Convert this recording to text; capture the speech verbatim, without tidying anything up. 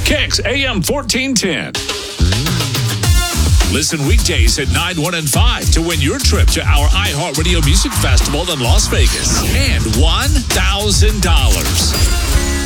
Kicks A M fourteen ten. Listen weekdays at nine, one, and five to win your trip to our iHeartRadio Music Festival in Las Vegas and one thousand dollars.